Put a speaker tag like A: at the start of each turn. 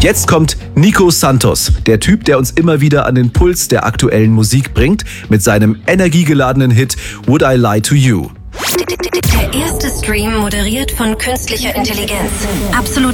A: Jetzt kommt Nico Santos, der Typ, der uns immer wieder an den Puls der aktuellen Musik bringt, mit seinem energiegeladenen Hit Would I Lie to You.
B: Der erste Stream moderiert von künstlicher Intelligenz. Absolut